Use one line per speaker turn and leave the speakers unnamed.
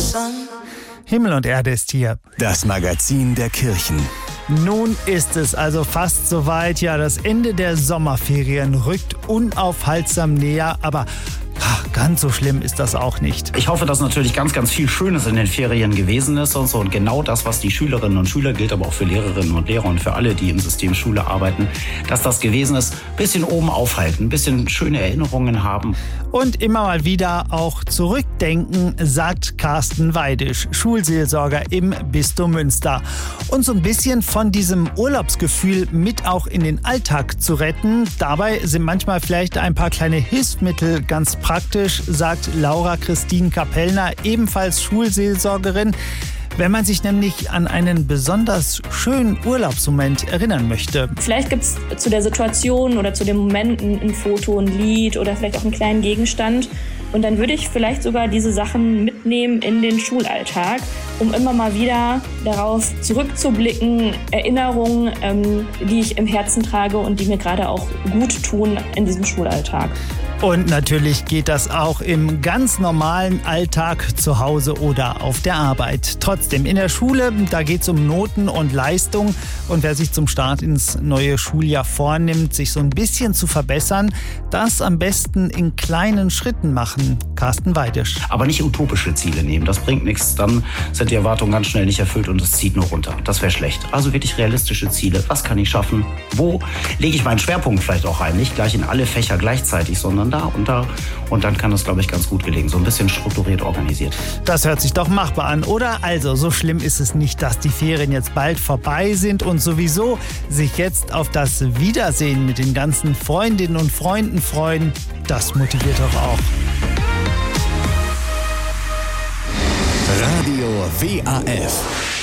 Himmel und Erde ist hier.
Das Magazin der Kirchen.
Nun ist es also fast soweit. Ja, das Ende der Sommerferien rückt unaufhaltsam näher, aber ganz so schlimm ist das auch nicht.
Ich hoffe, dass natürlich ganz, ganz viel Schönes in den Ferien gewesen ist und so. Und genau das, was die Schülerinnen und Schüler gilt, aber auch für Lehrerinnen und Lehrer und für alle, die im System Schule arbeiten, dass das gewesen ist. Ein bisschen oben aufhalten, ein bisschen schöne Erinnerungen haben.
Und immer mal wieder auch zurückdenken, sagt Carsten Weidisch, Schulseelsorger im Bistum Münster. Und so ein bisschen von diesem Urlaubsgefühl mit auch in den Alltag zu retten. Dabei sind manchmal vielleicht ein paar kleine Hilfsmittel ganz praktisch, sagt Laura Christine Kapellner, ebenfalls Schulseelsorgerin. Wenn man sich nämlich an einen besonders schönen Urlaubsmoment erinnern möchte.
Vielleicht gibt es zu der Situation oder zu dem Moment ein Foto, ein Lied oder vielleicht auch einen kleinen Gegenstand. Und dann würde ich vielleicht sogar diese Sachen mitnehmen in den Schulalltag, um immer mal wieder darauf zurückzublicken, Erinnerungen, die ich im Herzen trage und die mir gerade auch gut tun in diesem Schulalltag.
Und natürlich geht das auch im ganz normalen Alltag zu Hause oder auf der Arbeit. Trotzdem, in der Schule, da geht es um Noten und Leistung. Und wer sich zum Start ins neue Schuljahr vornimmt, sich so ein bisschen zu verbessern, das am besten in kleinen Schritten machen. Carsten Weidisch.
Aber nicht utopische Ziele nehmen, das bringt nichts. Dann sind die Erwartungen ganz schnell nicht erfüllt und es zieht nur runter. Das wäre schlecht. Also wirklich realistische Ziele. Was kann ich schaffen? Wo lege ich meinen Schwerpunkt vielleicht auch ein? Nicht gleich in alle Fächer gleichzeitig, sondern da und da. Und dann kann das, glaube ich, ganz gut gelingen. So ein bisschen strukturiert organisiert.
Das hört sich doch machbar an, oder? Also, so schlimm ist es nicht, dass die Ferien jetzt bald vorbei sind und sowieso sich jetzt auf das Wiedersehen mit den ganzen Freundinnen und Freunden freuen. Das motiviert doch auch.
Radio WAF.